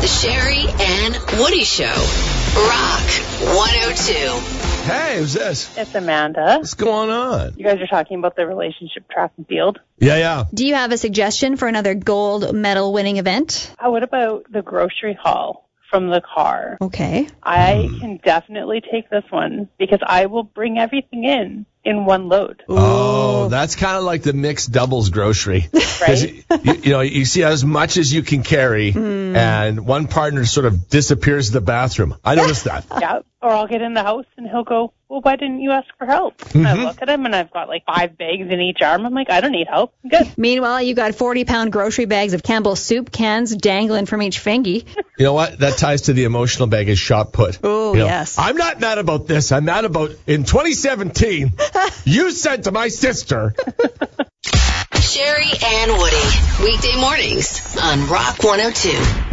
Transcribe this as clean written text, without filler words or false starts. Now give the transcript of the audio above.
The Sherry and Woody Show. Rock 102. Hey, who's this? It's Amanda. What's going on? You guys are talking about the relationship track and field. Yeah. Do you have a suggestion for another gold medal winning event? What about the grocery haul from the car? Okay. I can definitely take this one because I will bring everything in one load. Oh, that's kind of like the mixed doubles grocery. Right? You see as much as you can carry, and one partner sort of disappears to the bathroom. I noticed that. Yeah. Or I'll get in the house and he'll go, well, why didn't you ask for help? And I look at him and I've got like 5 bags in each arm. I'm like, I don't need help. I'm good. Meanwhile, you got 40-pound grocery bags of Campbell's soup cans dangling from each fingy. You know what? That ties to the emotional baggage shot put. Oh, yes. I'm not mad about this. I'm mad about in 2017, you said to my sister. Sherry and Woody. Weekday mornings on Rock 102.